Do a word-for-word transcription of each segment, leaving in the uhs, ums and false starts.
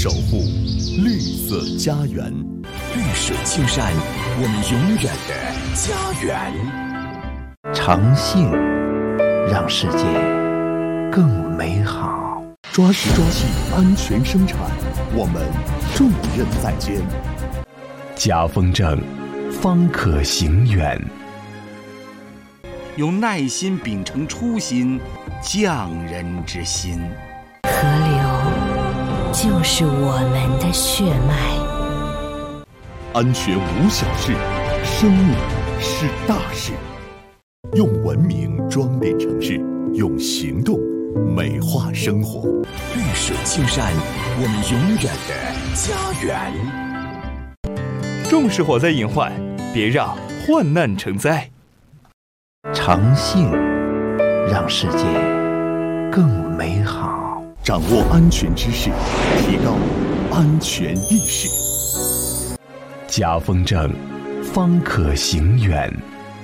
守护绿色家园， 绿水青山，我们永远的家园。 诚信让世界更美好。 抓实抓细安全生产，我们重任在肩。 家风正，方可行远。 用耐心秉承初心，匠人之心。 河流就是我们的血脉。 安全无小事，生命是大事。用文明装点城市，用行动美化生活。 绿水青山，我们永远的家园。 重视火灾隐患，别让患难成灾。 诚信让世界更美好。 掌握安全知识，提高安全意识。 家风正，方可行远。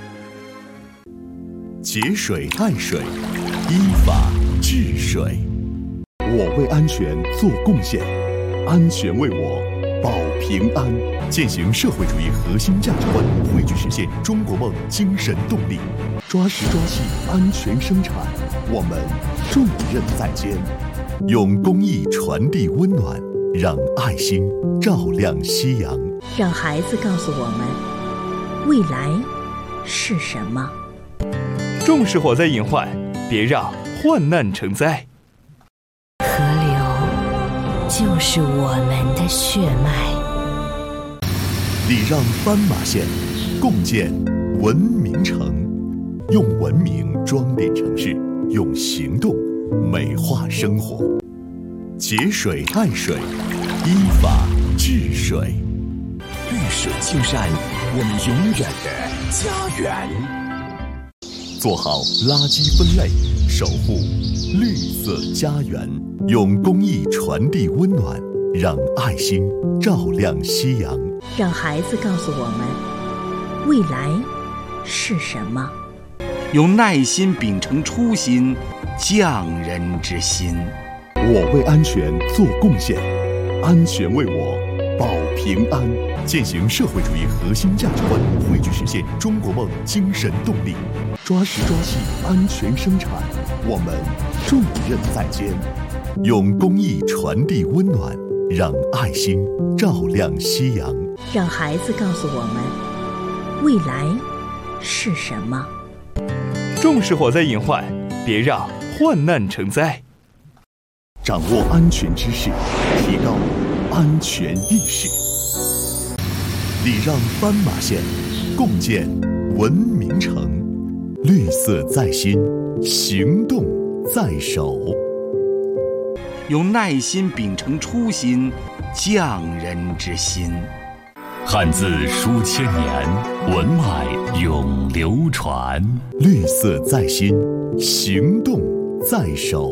节水爱水，依法治水。我为安全做贡献，安全为我保平安。践行社会主义核心价值观，汇聚实现中国梦精神动力。抓实抓细安全生产，我们重任在肩。用公益传递温暖，让爱心照亮夕阳。 让孩子告诉我们，未来是什么。 重视火灾隐患，别让患难成灾。 河流就是我们的血脉。 礼让斑马线，共建文明城。用文明装点城市，用行动美化生活。节水爱水，依法治水。 绿水青山，我们永远的家园。 做好垃圾分类，守护绿色家园。用公益传递温暖，让爱心照亮夕阳。 让孩子告诉我们，未来是什么。 用耐心秉承初心，匠人之心。 我为安全做贡献，安全为我保平安。践行社会主义核心价值观，汇聚实现中国梦精神动力。抓实抓细安全生产，我们重任在肩。用公益传递温暖，让爱心照亮夕阳。 让孩子告诉我们，未来是什么。 重视火灾隐患，别让患难成灾。 掌握安全知识，提高安全意识。礼让斑马线，共建文明城。绿色在心，行动在手。 用耐心秉承初心，匠人之心。 汉字书千年，文脉永流传。 绿色在心，行动在手。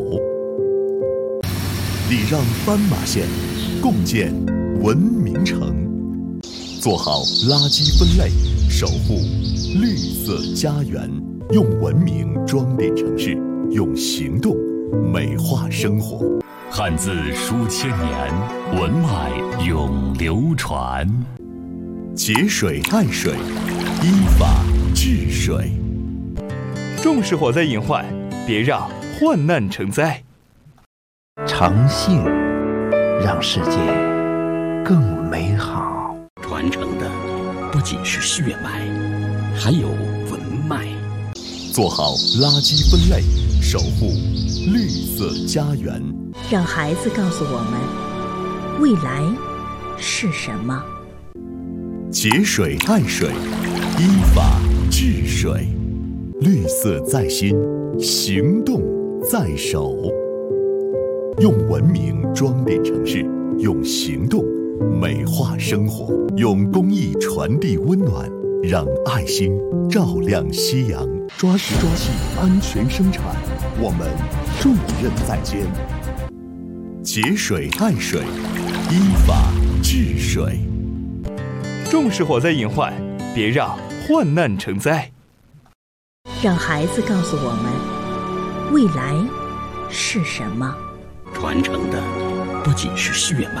礼让斑马线，共建文明城。做好垃圾分类，守护绿色家园。用文明装点城市，用行动美化生活。 汉字书千年，文脉永流传。 节水爱水，依法治水。 重视火灾隐患，别让患难成灾。 诚信让世界更美好。 传承的不仅是血脉，还有文脉。 做好垃圾分类，守护绿色家园。 让孩子告诉我们，未来是什么。 节水爱水，依法治水。绿色在心，行动在手。用文明装点城市，用行动美化生活。用公益传递温暖，让爱心照亮夕阳。抓实抓细安全生产，我们重任在肩。节水爱水，依法治水。 重视火灾隐患，别让患难成灾。 让孩子告诉我们，未来是什么。 传承的不仅是血脉，